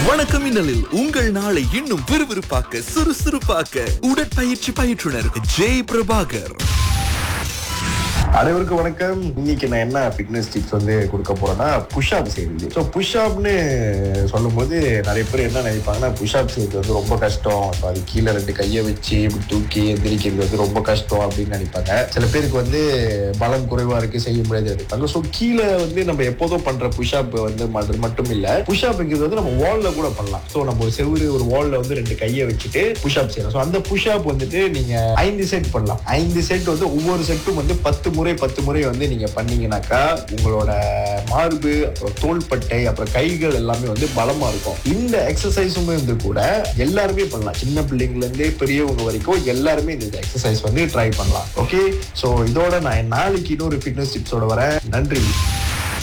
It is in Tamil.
வணக்கம் இன்னலில் உங்கள் நாளை இன்னும் விறுவிறுப்பாக்க சுறுசுறுப்பாக்க உடற்பயிற்சி பயிற்றுனர் ஜெய் பிரபாகர். அனைவருக்கும் வணக்கம். இன்னைக்கு நான் என்ன ஃபிட்னஸ் டிப்ஸ் கொடுக்க போறேன்னா புஷ்அப் செய்யுது. ஸோ புஷ்அப்னு சொல்லும் போது நிறைய பேர் என்ன நினைப்பாங்கன்னா, புஷ்அப் செய்யறது ரொம்ப கஷ்டம், அது கீழே 2 கையை வச்சு இப்படி தூக்கி எந்திரிக்கிறது ரொம்ப கஷ்டம் அப்படின்னு நினைப்பாங்க. சில பேருக்கு பலம் குறைவா இருக்கு, செய்ய முடியாது நினைப்பாங்க. ஸோ கீழே நம்ம எப்போதும் பண்ற புஷ்அப் மட்டும் இல்ல, புஷ்அப்ங்கிறது நம்ம வால்ல கூட பண்ணலாம். ஸோ நம்ம ஒரு செவ்வறு ஒரு வால்ல 2 கையை வச்சுட்டு புஷ்அப் செய்யலாம். ஸோ அந்த புஷ்அப் நீங்க 5 செட் பண்ணலாம். 5 செட் ஒவ்வொரு செட்டும் 10 முறை நீங்க பண்ணீங்கன்னாக்கா உங்களோட மார்பு, அப்புறம் தோள்பட்டை, அப்புறம் கைகள் எல்லாமே பலமா இருக்கும். இந்த எக்ஸசைஸுமே கூட எல்லாருமே பண்ணலாம். சின்ன பிள்ளைங்கள்ல இருந்து பெரியவங்க வரைக்கும் எல்லாருமே இந்த எக்ஸசைஸ் ட்ரை பண்ணலாம். ஓகே, சோ இதோட நான் நாளைக்கு இன்னொரு ஃபிட்னஸ் டிப்ஸோட வரேன். நன்றி.